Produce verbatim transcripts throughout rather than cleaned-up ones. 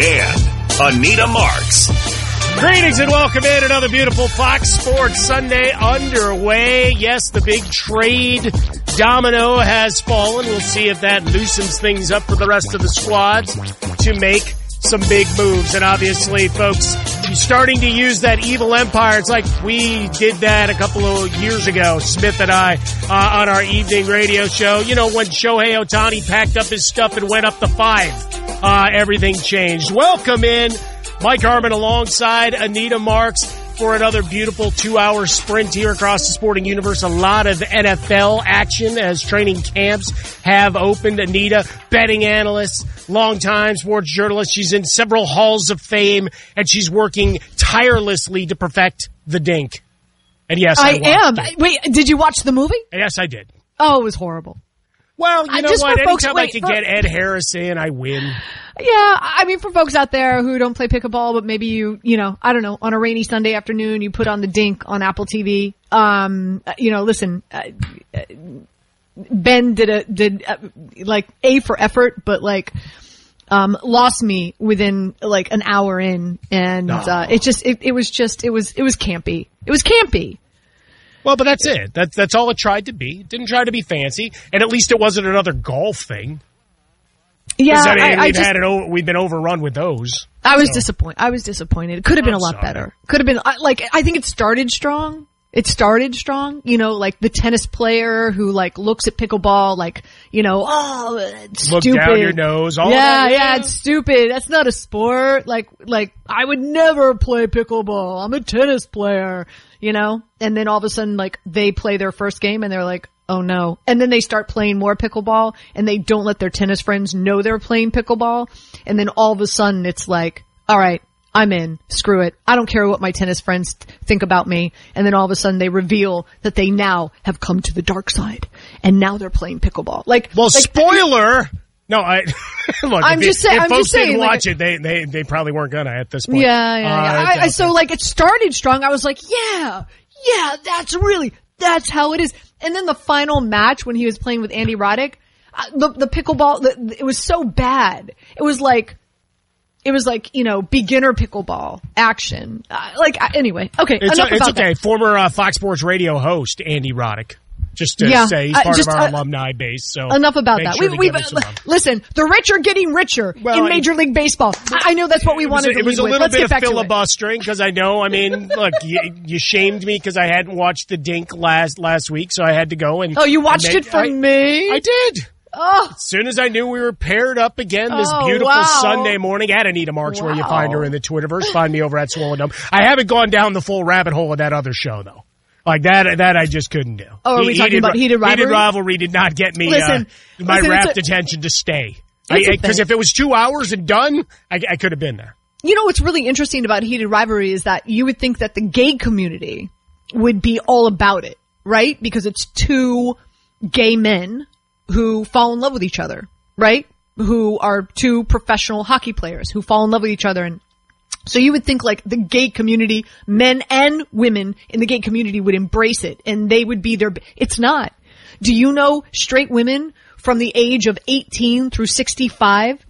and Anita Marks. Greetings and welcome in. Another beautiful Fox Sports Sunday underway. Yes, the big trade domino has fallen. We'll see if that loosens things up for the rest of the squads to make some big moves. And obviously, folks, you're starting to use that evil empire. It's like we did that a couple of years ago, Smith and I, uh, on our evening radio show. You know, when Shohei Ohtani packed up his stuff and went up to five, uh, everything changed. Welcome in. Mike Harmon alongside Anita Marks for another beautiful two-hour sprint here across the sporting universe. A lot of N F L action as training camps have opened. Anita, betting analyst, longtime sports journalist. She's in several halls of fame, and she's working tirelessly to perfect the dink. And yes, I, I am. It. Wait, did you watch the movie? Yes, I did. Oh, it was horrible. Well, you know Just what? folks, Anytime wait, I can for, get Ed Harris in, I win. Yeah, I mean, for folks out there who don't play pickleball, but maybe you, you know, I don't know, on a rainy Sunday afternoon, you put on the Dink on Apple T V. Um, you know, listen, uh, Ben did a, did, uh, like, A for effort, but like, um, lost me within like an hour in, and, oh. uh, it just, it, it was just, it was, it was campy. It was campy. Well, but that's it. That's, that's all it tried to be. It didn't try to be fancy, and at least it wasn't another golf thing. Yeah, I mean, I, I we've just, had it. Over, we've been overrun with those. I was so. disappointed. I was disappointed. It could have been I'm a lot sorry. better. Could have been I, like I think it started strong. It started strong. You know, like the tennis player who like looks at pickleball like, you know, oh, it's Look stupid. down your nose. All yeah, that, yeah, yeah, it's stupid. That's not a sport. Like, like I would never play pickleball. I'm a tennis player. You know, and then all of a sudden, like they play their first game and they're like, oh no. And then they start playing more pickleball and they don't let their tennis friends know they're playing pickleball. And then all of a sudden it's like, all right, I'm in. Screw it. I don't care what my tennis friends think about me. And then all of a sudden they reveal that they now have come to the dark side and now they're playing pickleball. Like, well, like, spoiler. No, I, look, I'm if, just saying, if I'm folks just saying, didn't like, watch it, they, they, they probably weren't gonna at this point. Yeah, yeah, yeah. Uh, I, I, so like it started strong. I was like, yeah, yeah, that's really, that's how it is. And then the final match when he was playing with Andy Roddick, uh, the, the pickleball, the, it was so bad. It was like, it was like, you know, beginner pickleball action. Uh, like, uh, anyway, okay, it's, enough a, it's about okay. that. Former uh, Fox Sports Radio host Andy Roddick. Just to yeah, say, he's uh, part just, of our uh, alumni base. So enough about make that. Sure we, to we've, give us uh, listen, the rich are getting richer well, in Major League Baseball. I, I know that's what we wanted it was, to It was lead a with. little Let's bit get of back filibustering because I know. I mean, look, you, you shamed me because I hadn't watched the Dink last last week, so I had to go and. Oh, you watched and make, it for I, me? I did. Oh. As soon as I knew we were paired up again this Oh, beautiful wow. Sunday morning at Anita Marks, wow. where you find her in the Twitterverse. Find me over at Swollen Dome. I haven't gone down the full rabbit hole of that other show though. Like that, that I just couldn't do. Oh, are we he, talking heated, about Heated Rivalry? Heated Rivalry did not get me Listen, uh, my listen, rapt a, attention to stay. Because Because if it was two hours and done, I, I could have been there. You know what's really interesting about Heated Rivalry is that you would think that the gay community would be all about it, right? Because it's two gay men who fall in love with each other, right? Who are two professional hockey players who fall in love with each other. And so you would think like the gay community, men and women in the gay community would embrace it and they would be their, it's not. Do you know straight women from the age of eighteen through sixty-five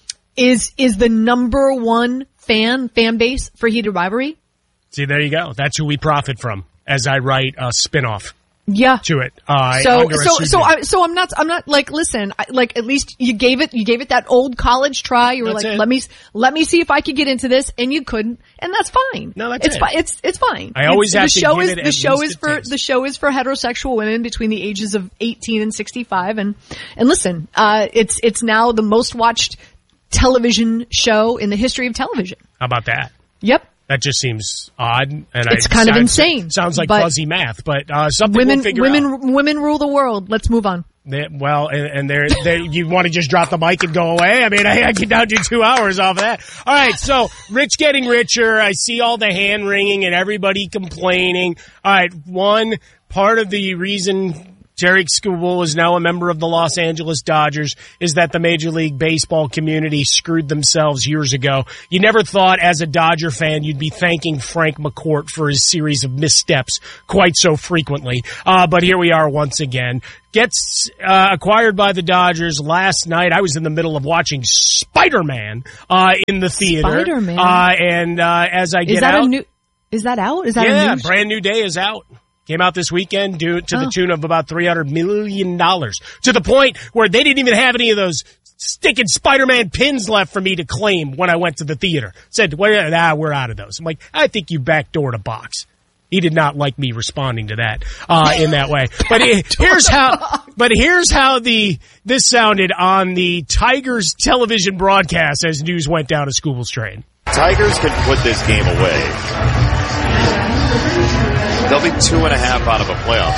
is, is the number one fan, fan base for Heated Rivalry? See, there you go. That's who we profit from as I write a spinoff. Yeah. To it. Uh, so, so, so, I, so I'm not, I'm not like, listen, I, like at least you gave it, you gave it that old college try. You were that's like, it. let me, let me see if I could get into this, and you couldn't, and that's fine. No, that's it's it. fine. It's, it's fine. I always it's, have the to show give is, it the at show least is a for, taste. the show is for heterosexual women between the ages of eighteen and sixty-five. And, and listen, uh, it's, it's now the most watched television show in the history of television. How about that? Yep. That just seems odd, and it's I, kind of sounds, insane. Sounds like but fuzzy math, but uh, something women, we'll figure women, out. women rule the world. Let's move on. They, well, and, and they're, they you want to just drop the mic and go away? I mean, I, I can now do two hours off of that. All right, so rich getting richer. I see all the hand wringing and everybody complaining. All right, one part of the reason Tarik Skubal is now a member of the Los Angeles Dodgers, is that the Major League Baseball community screwed themselves years ago. You never thought as a Dodger fan you'd be thanking Frank McCourt for his series of missteps quite so frequently. Uh, but here we are once again. Gets uh, acquired by the Dodgers last night. I was in the middle of watching Spider-Man uh, in the theater. Spider-Man. Uh, and uh, as I get is that out... A new, is that out? Is that yeah, a new... brand new day is out. Came out this weekend due to the oh. tune of about three hundred million dollars. To the point where they didn't even have any of those sticking Spider-Man pins left for me to claim when I went to the theater. Said, well, nah, we're out of those. I'm like, I think you backdoored a box. He did not like me responding to that uh, in that way. But it, here's how. But here's how the this sounded on the Tigers television broadcast as news went down to Skubal's train. Tigers can put this game away. They'll be two and a half out of a playoff.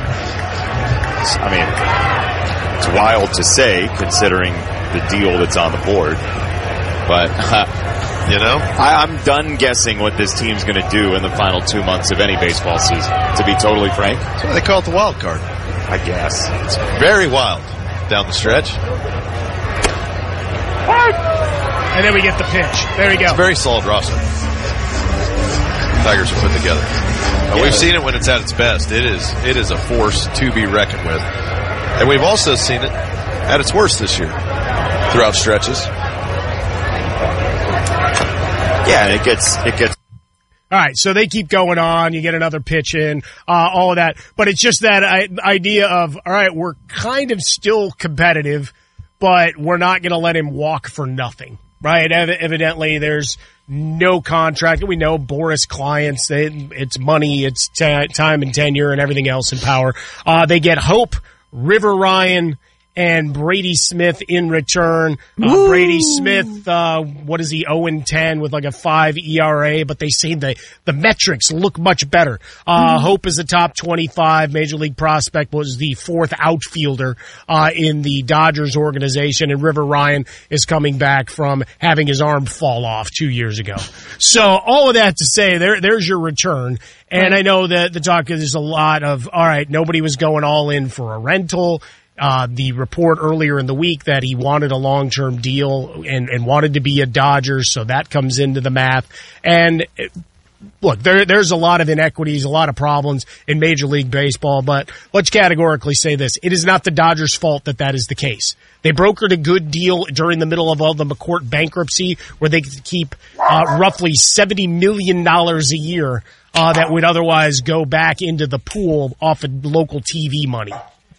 I mean, it's wild to say considering the deal that's on the board. But, uh, you know, I, I'm done guessing what this team's going to do in the final two months of any baseball season, to be totally frank. That's why they call it the wild card. I guess. It's very wild down the stretch. And then we get the pitch. There we go. It's a very solid roster. Tigers are put together. And yeah. We've seen it when it's at its best. It is it is a force to be reckoned with. And we've also seen it at its worst this year throughout stretches. Yeah, and it gets it gets. All right, so they keep going on. You get another pitch in, uh, all of that. But it's just that idea of, all right, we're kind of still competitive, but we're not going to let him walk for nothing, right? Ev- evidently, there's no contract. We know Boris clients, they, it's money, it's t- time and tenure and everything else in power. Uh, they get Hope, River Ryan, and Brady Smith in return. Uh, Brady Smith, uh, what is he, oh and ten with like a five E R A, but they say the, the metrics look much better. Uh, mm. Hope is a top twenty-five Major League prospect, was the fourth outfielder, uh, in the Dodgers organization, and River Ryan is coming back from having his arm fall off two years ago. So all of that to say, there, there's your return. And I know that the talk is a lot of, all right, nobody was going all in for a rental. Uh, the report earlier in the week that he wanted a long-term deal and, and wanted to be a Dodger, so that comes into the math. And look, there, there's a lot of inequities, a lot of problems in Major League Baseball, but let's categorically say this. It is not the Dodgers' fault that that is the case. They brokered a good deal during the middle of all the McCourt bankruptcy where they could keep uh, roughly seventy million dollars a year uh, that would otherwise go back into the pool off of local T V money.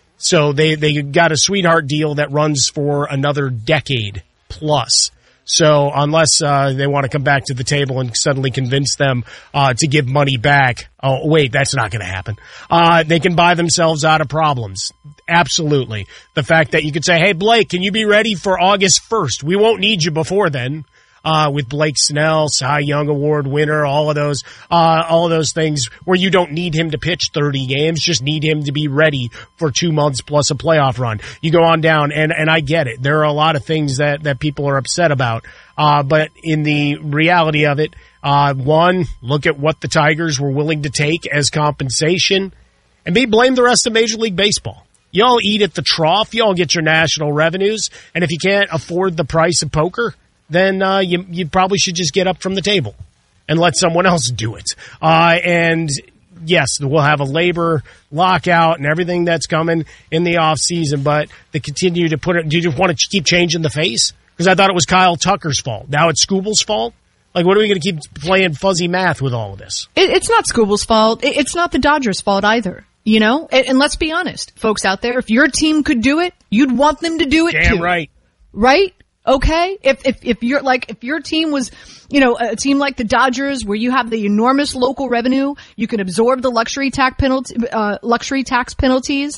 So they, they got a sweetheart deal that runs for another decade plus. So unless uh, they want to come back to the table and suddenly convince them uh, to give money back, oh, wait, that's not going to happen. Uh, they can buy themselves out of problems. Absolutely. The fact that you could say, hey, Blake, can you be ready for August first? We won't need you before then. Uh, with Blake Snell, Cy Young Award winner, all of those, uh, all of those things where you don't need him to pitch thirty games, just need him to be ready for two months plus a playoff run. You go on down, and, and I get it. There are a lot of things that, that people are upset about. Uh, but in the reality of it, uh, one, look at what the Tigers were willing to take as compensation, and B, blame the rest of Major League Baseball. Y'all eat at the trough, y'all get your national revenues, and if you can't afford the price of poker, then uh, you you probably should just get up from the table and let someone else do it. Uh, and yes, we'll have a labor lockout and everything that's coming in the off season, but they continue to put it. Do you just want to keep changing the face? Because I thought it was Kyle Tucker's fault. Now it's Skubal's fault. Like, what are we going to keep playing fuzzy math with all of this? It, it's not Skubal's fault. It, it's not the Dodgers' fault either. You know, and, and let's be honest, folks out there. If your team could do it, you'd want them to do it Damn too. right. Right? Okay, if if if you're like if your team was, you know, a team like the Dodgers, where you have the enormous local revenue, you can absorb the luxury tax penalty, uh, luxury tax penalties,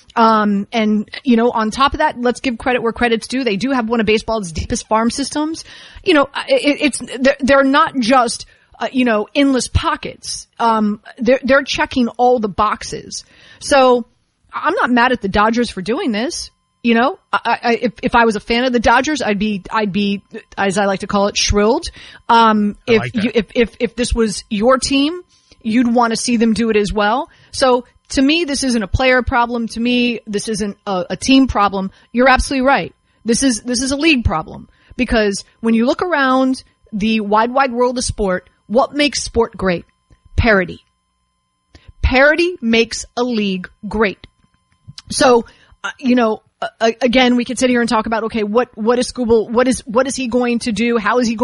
um, and you know, on top of that, let's give credit where credit's due. They do have one of baseball's deepest farm systems. You know, it, it's they're, they're not just uh, you know endless pockets. Um, they're they're checking all the boxes. So I'm not mad at the Dodgers for doing this. You know, I, I, if, if I was a fan of the Dodgers, I'd be, I'd be, as I like to call it, shrilled. Um, if, like you, if, if, if this was your team, you'd want to see them do it as well. So to me, this isn't a player problem. To me, this isn't a, a team problem. You're absolutely right. This is, this is a league problem. Because when you look around the wide, wide world of sport, what makes sport great? Parity. Parity makes a league great. So, uh, you know, uh, again, we could sit here and talk about, okay, what, what is Skubal, what is, what is he going to do? How is he going